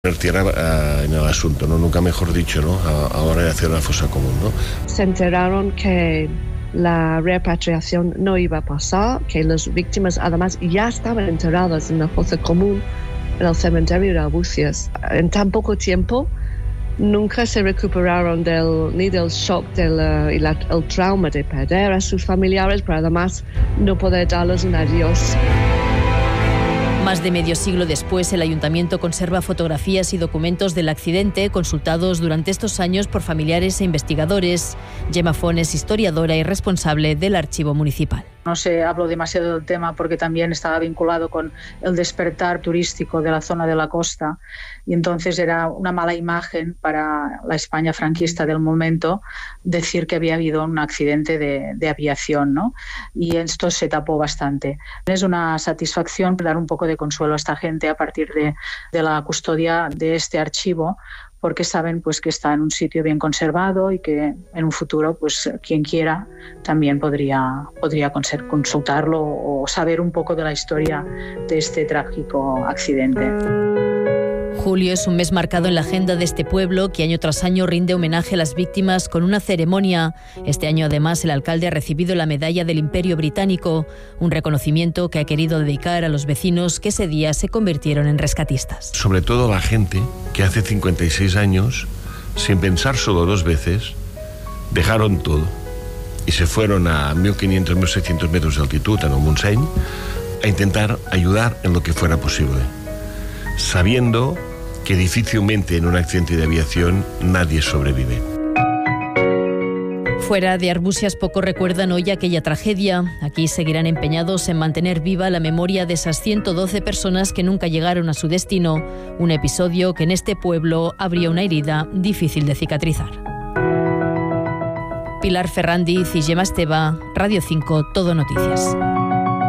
tierra en el asunto, ¿no? Nunca mejor dicho, ¿no? Ahora de hacer una fosa común, ¿no? Se enteraron que la repatriación no iba a pasar, que las víctimas además ya estaban enterradas en la fosa común en el cementerio de Albucias. En tan poco tiempo nunca se recuperaron ni del shock el trauma de perder a sus familiares, pero además no poder darles un adiós. Más de medio siglo después, el ayuntamiento conserva fotografías y documentos del accidente consultados durante estos años por familiares e investigadores. Gemma Font es historiadora y responsable del archivo municipal. No se habló demasiado del tema porque también estaba vinculado con el despertar turístico de la zona de la costa y entonces era una mala imagen para la España franquista del momento decir que había habido un accidente de aviación, ¿no? Y esto se tapó bastante. Es una satisfacción dar un poco de consuelo a esta gente a partir de la custodia de este archivo, porque saben pues que está en un sitio bien conservado y que en un futuro pues quien quiera también podría consultarlo o saber un poco de la historia de este trágico accidente. Julio es un mes marcado en la agenda de este pueblo que año tras año rinde homenaje a las víctimas con una ceremonia. Este año además el alcalde ha recibido la medalla del Imperio Británico, un reconocimiento que ha querido dedicar a los vecinos que ese día se convirtieron en rescatistas. Sobre todo la gente que hace 56 años, sin pensar solo dos veces, dejaron todo y se fueron a 1.500, 1.600 metros de altitud en el Montseny a intentar ayudar en lo que fuera posible, sabiendo que difícilmente en un accidente de aviación nadie sobrevive. Fuera de Arbusias pocos recuerdan hoy aquella tragedia. Aquí seguirán empeñados en mantener viva la memoria de esas 112 personas que nunca llegaron a su destino. Un episodio que en este pueblo abría una herida difícil de cicatrizar. Pilar Ferrandiz y Gemma Esteva, Radio 5, Todo Noticias.